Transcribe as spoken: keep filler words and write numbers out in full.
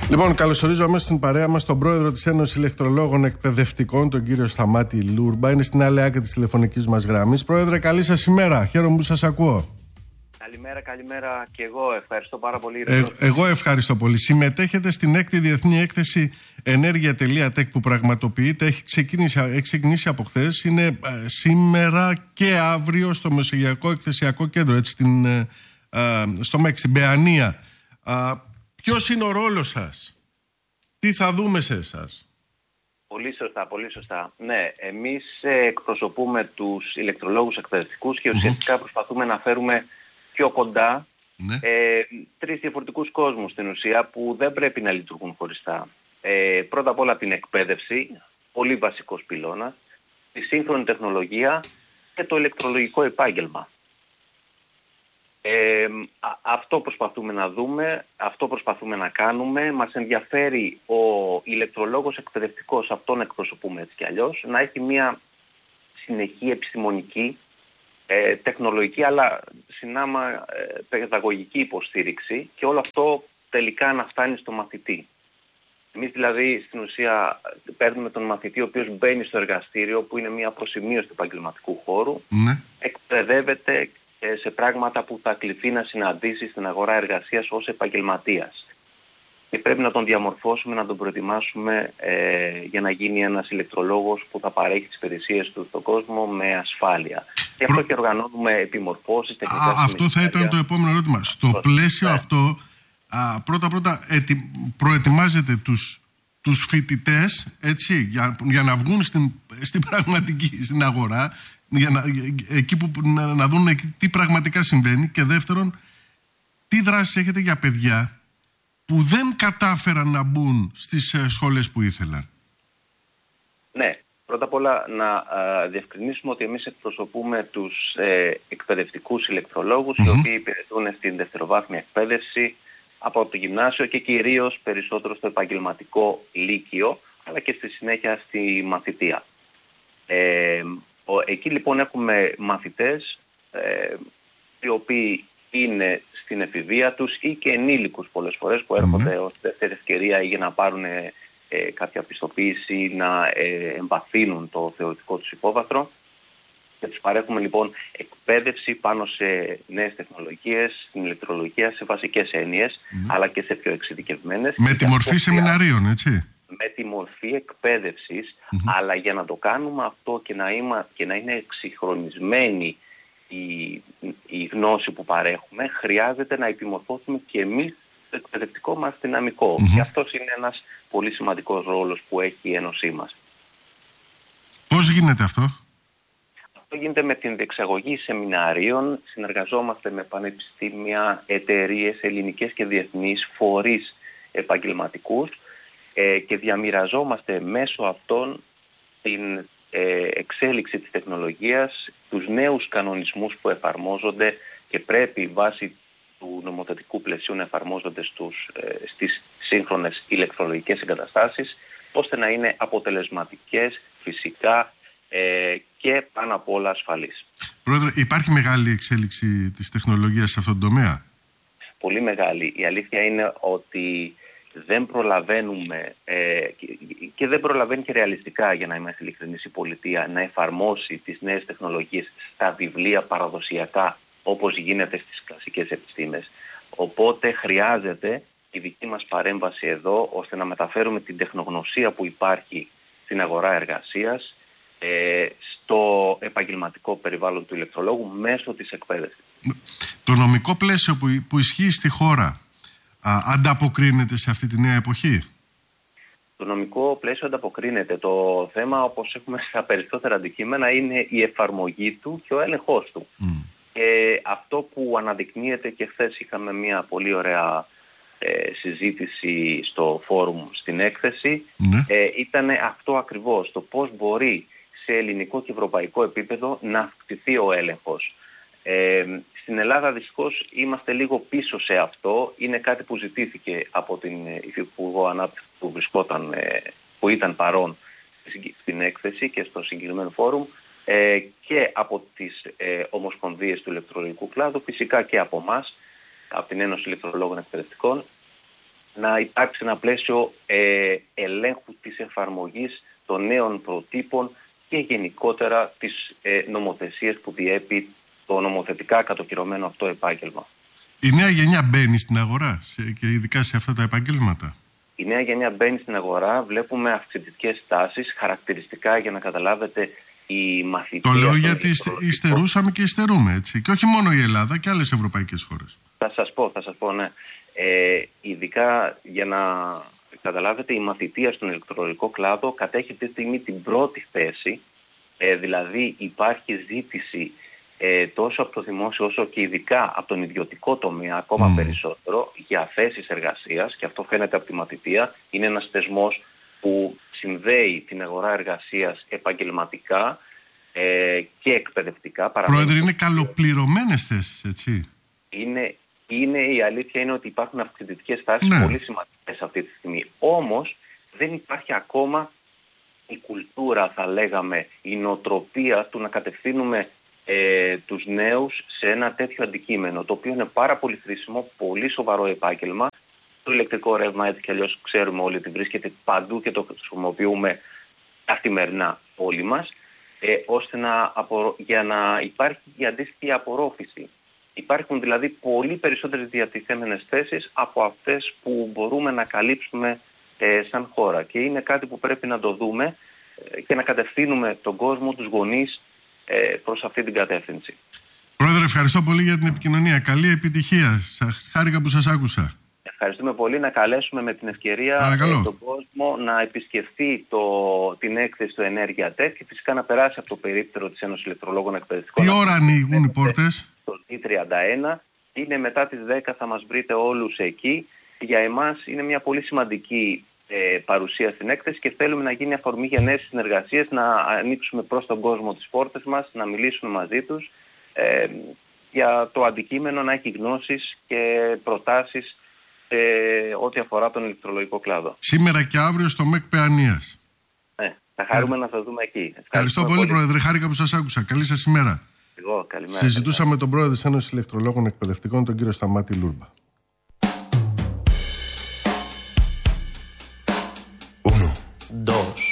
Λοιπόν, καλωσορίζω αμέσως στην παρέα μας τον πρόεδρο της Ένωσης Ηλεκτρολόγων Εκπαιδευτικών, τον κύριο Σταμάτη Λούρμπα. Είναι στην άλλη άκρη της τηλεφωνικής μας γραμμής. Πρόεδρε, καλή σας ημέρα. Χαίρομαι που σας ακούω. Καλημέρα, καλημέρα και εγώ. Ευχαριστώ πάρα πολύ. Ε, εγώ ευχαριστώ πολύ. Συμμετέχετε στην έκτη διεθνή έκθεση Ενέργεια.tech που πραγματοποιείται. Έχει ξεκινήσει, έχει ξεκινήσει από χθες. Είναι ε, σήμερα και αύριο στο Μεσογειακό Εκθεσιακό Κέντρο, έτσι, στην, ε, ε, στο ΜΕΚ, στην Παιανία. Ε, ποιος είναι ο ρόλος σας? Τι θα δούμε σε εσάς? Πολύ σωστά, πολύ σωστά. Ναι, εμείς ε, εκπροσωπούμε τους ηλεκτρολόγους εκπαιδευτικούς και ουσιαστικά mm-hmm. προσπαθούμε να φέρουμε πιο κοντά ναι. ε, τρεις διαφορετικούς κόσμους στην ουσία που δεν πρέπει να λειτουργούν χωριστά. Ε, πρώτα απ' όλα την εκπαίδευση, πολύ βασικός πυλώνας, τη σύγχρονη τεχνολογία και το ηλεκτρολογικό επάγγελμα. Ε, α, αυτό προσπαθούμε να δούμε, αυτό προσπαθούμε να κάνουμε. Μας ενδιαφέρει ο ηλεκτρολόγος εκπαιδευτικός, αυτόν εκπροσωπούμε έτσι κι αλλιώς, να έχει μια συνεχή επιστημονική, ε, τεχνολογική αλλά συνάμα ε, παιδαγωγική υποστήριξη και όλο αυτό τελικά να φτάνει στο μαθητή. Εμείς δηλαδή στην ουσία παίρνουμε τον μαθητή ο οποίος μπαίνει στο εργαστήριο που είναι μια προσημείωση του επαγγελματικού χώρου, ναι. εκπαιδεύεται σε πράγματα που θα κληθεί να συναντήσει στην αγορά εργασίας ως επαγγελματίας. Και πρέπει να τον διαμορφώσουμε, να τον προετοιμάσουμε ε, για να γίνει ένας ηλεκτρολόγος που θα παρέχει τις υπηρεσίες του στον κόσμο με ασφάλεια. Γι' αυτό Προ... και οργανώνουμε επιμορφώσεις, τεχνικές. Α, αυτό θα ήταν το επόμενο ερώτημα. Στο το... πλαίσιο ναι. αυτό, πρώτα-πρώτα προετοιμάζετε τους, τους φοιτητές, έτσι, για, για να βγουν στην, στην πραγματική, στην αγορά, για να, εκεί που, να, να δουν τι πραγματικά συμβαίνει, και δεύτερον, τι δράσεις έχετε για παιδιά που δεν κατάφεραν να μπουν στις ε, σχολές που ήθελαν? Ναι, πρώτα απ' όλα να α, διευκρινίσουμε ότι εμείς εκπροσωπούμε τους ε, εκπαιδευτικούς ηλεκτρολόγους mm-hmm. οι οποίοι υπηρετούν στην δευτεροβάθμια εκπαίδευση από το γυμνάσιο και κυρίως περισσότερο στο επαγγελματικό λύκειο, αλλά και στη συνέχεια στη μαθητεία. Ε, Εκεί λοιπόν έχουμε μαθητές ε, οι οποίοι είναι στην εφηβεία τους ή και ενήλικους πολλές φορές που έρχονται mm-hmm. ως δεύτερη ευκαιρία ή για να πάρουν ε, ε, κάποια πιστοποίηση, να ε, εμβαθύνουν το θεωρητικό τους υπόβαθρο. Και τους παρέχουμε λοιπόν εκπαίδευση πάνω σε νέες τεχνολογίες, στην ηλεκτρολογία, σε βασικές έννοιες, mm-hmm. αλλά και σε πιο εξειδικευμένες. Με τη μορφή σεμιναρίων, έτσι. Με τη μορφή εκπαίδευσης, mm-hmm. αλλά για να το κάνουμε αυτό και να, είμα, και να είναι εξυγχρονισμένη η, η γνώση που παρέχουμε, χρειάζεται να επιμορφώσουμε και εμείς το εκπαιδευτικό μας δυναμικό. Mm-hmm. Και αυτός είναι ένας πολύ σημαντικός ρόλος που έχει η Ένωσή μας. Πώς γίνεται αυτό? Αυτό γίνεται με την διεξαγωγή σεμιναρίων, συνεργαζόμαστε με πανεπιστήμια, εταιρείες, ελληνικές και διεθνείς, φορείς επαγγελματικούς, και διαμοιραζόμαστε μέσω αυτών την ε, εξέλιξη της τεχνολογίας, τους νέους κανονισμούς που εφαρμόζονται και πρέπει βάσει του νομοθετικού πλαισίου να εφαρμόζονται στους, ε, στις σύγχρονες ηλεκτρολογικές εγκαταστάσεις, ώστε να είναι αποτελεσματικές, φυσικά ε, και πάνω απ' όλα ασφαλείς. Πρόεδρε, υπάρχει μεγάλη εξέλιξη της τεχνολογίας σε αυτόν τον τομέα? Πολύ μεγάλη. Η αλήθεια είναι ότι δεν προλαβαίνουμε ε, και, και δεν προλαβαίνει και ρεαλιστικά, για να είμαστε ειλικρινείς, η πολιτεία να εφαρμόσει τις νέες τεχνολογίες στα βιβλία παραδοσιακά όπως γίνεται στις κλασικές επιστήμες. Οπότε χρειάζεται η δική μας παρέμβαση εδώ ώστε να μεταφέρουμε την τεχνογνωσία που υπάρχει στην αγορά εργασίας ε, στο επαγγελματικό περιβάλλον του ηλεκτρολόγου μέσω της εκπαίδευσης. Το νομικό πλαίσιο που, που ισχύει στη χώρα Α, ανταποκρίνεται σε αυτή τη νέα εποχή? Το νομικό πλαίσιο ανταποκρίνεται. Το θέμα, όπως έχουμε στα περισσότερα αντικείμενα, είναι η εφαρμογή του και ο έλεγχος του. Mm. Και αυτό που αναδεικνύεται, και χθες είχαμε μια πολύ ωραία ε, συζήτηση στο φόρουμ στην έκθεση, mm. ε, ήταν αυτό ακριβώς, το πώς μπορεί σε ελληνικό και ευρωπαϊκό επίπεδο να αυξηθεί ο έλεγχος. Ε, στην Ελλάδα δυστυχώς είμαστε λίγο πίσω σε αυτό. Είναι κάτι που ζητήθηκε από την Υφυπουργό Ανάπτυξη που βρισκόταν, που ήταν παρόν στην έκθεση και στο συγκεκριμένο φόρουμ, και από τις ομοσπονδίες του ηλεκτρολογικού κλάδου, φυσικά και από εμάς, από την Ένωση Ηλεκτρολόγων Εκπαιδευτικών, να υπάρξει ένα πλαίσιο ε, ελέγχου της εφαρμογής των νέων προτύπων και γενικότερα της ε, νομοθεσίας που διέπει το νομοθετικά κατοχυρωμένο αυτό επάγγελμα. Η νέα γενιά μπαίνει στην αγορά σε, και ειδικά σε αυτά τα επαγγέλματα. Η νέα γενιά μπαίνει στην αγορά, βλέπουμε αυξητικές τάσεις, χαρακτηριστικά για να καταλάβετε η μαθητεία... Το λέω γιατί υστερούσαμε και υστερούμε, έτσι. Και όχι μόνο η Ελλάδα και άλλες ευρωπαϊκές χώρες. Θα σας πω, θα σας πω, ναι. Ε, ειδικά για να καταλάβετε, η μαθητεία στον ηλεκτρολογικό κλάδο κατέχει αυτή τη στιγμή την πρώτη θέση, ε, δηλαδή υπάρχει ζήτηση ε, τόσο από το δημόσιο όσο και ειδικά από τον ιδιωτικό τομέα ακόμα mm. περισσότερο για θέσεις εργασίας, και αυτό φαίνεται από τη μαθητεία. Είναι ένας θεσμός που συνδέει την αγορά εργασίας επαγγελματικά ε, και εκπαιδευτικά. Πρόεδρε, είναι καλοπληρωμένες θέσεις, έτσι. Είναι, είναι, η αλήθεια είναι ότι υπάρχουν αυξητικές τάσεις ναι. πολύ σημαντικές αυτή τη στιγμή. Όμως δεν υπάρχει ακόμα η κουλτούρα, θα λέγαμε, η νοοτροπία του να κατευθύνουμε ε, τους νέους σε ένα τέτοιο αντικείμενο, το οποίο είναι πάρα πολύ χρήσιμο, πολύ σοβαρό επάγγελμα. Το ηλεκτρικό ρεύμα, έτσι κι αλλιώς ξέρουμε όλοι ότι βρίσκεται παντού και το χρησιμοποιούμε καθημερινά όλοι μας, ε, ώστε να απο... για να υπάρχει η αντίστοιχη απορρόφηση. Υπάρχουν δηλαδή πολύ περισσότερες διατηθέμενες θέσεις από αυτές που μπορούμε να καλύψουμε ε, σαν χώρα. Και είναι κάτι που πρέπει να το δούμε ε, και να κατευθύνουμε τον κόσμο, τους γονείς ε, προς αυτή την κατεύθυνση. Πρόεδρε, ευχαριστώ πολύ για την επικοινωνία. Καλή επιτυχία. Σας χάρηκα που σας άκουσα. Ευχαριστούμε πολύ. Να καλέσουμε με την ευκαιρία ε, τον κόσμο να επισκεφθεί το, την έκθεση του Ενέργεια Tech και φυσικά να περάσει από το περίπτερο της Ένωσης Ηλεκτρολόγων Εκπαιδευτικών. Τι ώρα ανοίγουν οι πόρτες? Το ντι τριάντα ένα. Είναι μετά τις δέκα, θα μας βρείτε όλους εκεί. Για εμάς είναι μια πολύ σημαντική ε, παρουσία στην έκθεση και θέλουμε να γίνει αφορμή για νέες συνεργασίες, να ανοίξουμε προς τον κόσμο τις πόρτες μας, να μιλήσουμε μαζί τους ε, για το αντικείμενο, να έχει γνώσεις και προτάσεις Ε, ό,τι αφορά τον ηλεκτρολογικό κλάδο. Σήμερα και αύριο στο ΜΕΚ Παιανίας. Ναι, θα χαρούμε ε. να σας δούμε εκεί. Ευχαριστώ, Ευχαριστώ πολύ, πολύ, Πρόεδρε. Χάρηκα που σας άκουσα. Καλή σας ημέρα. Εγώ, καλημέρα. Συζητούσαμε τον Πρόεδρο της Ένωσης Ηλεκτρολόγων Εκπαιδευτικών, τον κύριο Σταμάτη Λούρμπα. Uno, dos.